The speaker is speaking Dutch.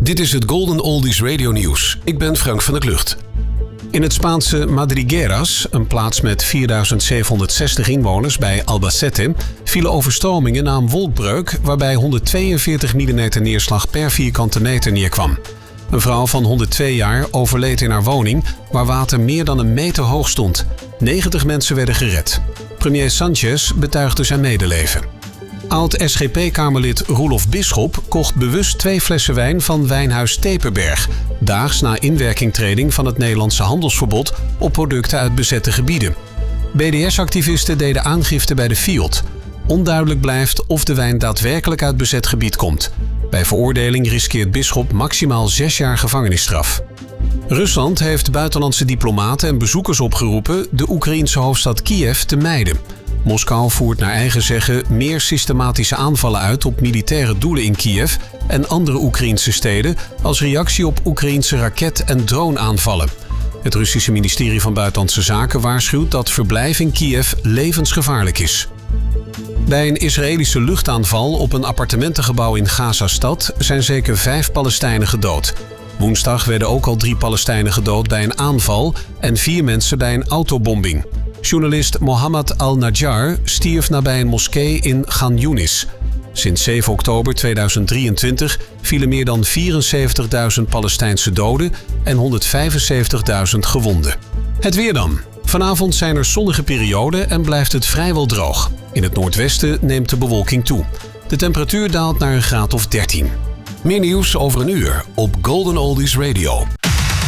Dit is het Golden Oldies Radio Nieuws. Ik ben Frank van der Klucht. In het Spaanse Madrigueras, een plaats met 4760 inwoners bij Albacete, vielen overstromingen na een wolkbreuk waarbij 142 mm neerslag per vierkante meter neerkwam. Een vrouw van 102 jaar overleed in haar woning, waar water meer dan een meter hoog stond. 90 mensen werden gered. Premier Sánchez betuigde zijn medeleven. Oud-SGP-kamerlid Roelof Bisschop kocht bewust 2 flessen wijn van wijnhuis Tepenberg, daags na inwerkingtreding van het Nederlandse handelsverbod op producten uit bezette gebieden. BDS-activisten deden aangifte bij de FIOD. Onduidelijk blijft of de wijn daadwerkelijk uit bezet gebied komt. Bij veroordeling riskeert Bisschop maximaal 6 jaar gevangenisstraf. Rusland heeft buitenlandse diplomaten en bezoekers opgeroepen de Oekraïense hoofdstad Kiev te mijden. Moskou voert naar eigen zeggen meer systematische aanvallen uit op militaire doelen in Kiev en andere Oekraïense steden als reactie op Oekraïense raket- en droneaanvallen. Het Russische ministerie van Buitenlandse Zaken waarschuwt dat verblijf in Kiev levensgevaarlijk is. Bij een Israëlische luchtaanval op een appartementengebouw in Gaza-stad zijn zeker 5 Palestijnen gedood. Woensdag werden ook al 3 Palestijnen gedood bij een aanval en 4 mensen bij een autobombing. Journalist Mohammed al-Najjar stierf nabij een moskee in Khan Yunis. Sinds 7 oktober 2023 vielen meer dan 74.000 Palestijnse doden en 175.000 gewonden. Het weer dan. Vanavond zijn er zonnige perioden en blijft het vrijwel droog. In het noordwesten neemt de bewolking toe. De temperatuur daalt naar een graad of 13. Meer nieuws over een uur op Golden Oldies Radio.